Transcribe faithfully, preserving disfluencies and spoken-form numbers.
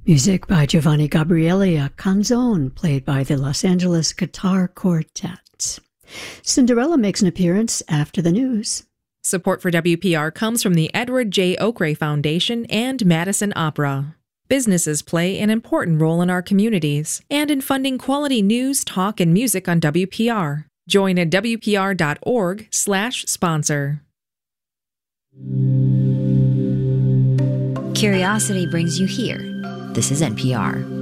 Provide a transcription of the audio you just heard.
Music by Giovanni Gabriele, a canzone played by the Los Angeles Guitar Quartet. Cinderella makes an appearance after the news. Support for W P R comes from the Edward J. Oakray Foundation and Madison Opera. Businesses play an important role in our communities and in funding quality news, talk, and music on W P R. Join at W P R dot org slash sponsor. Curiosity brings you here. This is N P R.